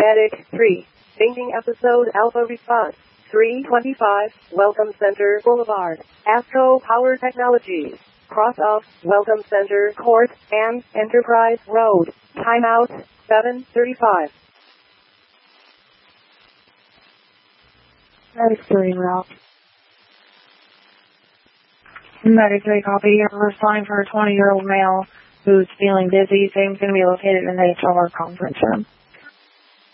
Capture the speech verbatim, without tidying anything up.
Static three. Thinking episode Alpha Response. three twenty-five, Welcome Center Boulevard, Astro Power Technologies. Cross off, Welcome Center Court, and Enterprise Road. Timeout, seven thirty-five. ninety-three route. ninety-three copy. You're assigned for a twenty-year-old male who's feeling dizzy. Same's going to be located in the H R conference room.